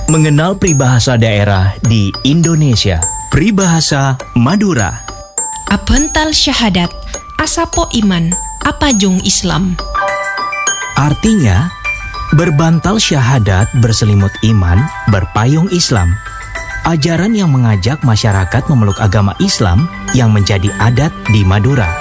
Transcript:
Mengenal peribahasa daerah di Indonesia. Peribahasa Madura. Abental syahadat, asapo iman, apa jung Islam. Artinya, berbantal syahadat berselimut iman, berpayung Islam. Ajaran yang mengajak masyarakat memeluk agama Islam yang menjadi adat di Madura.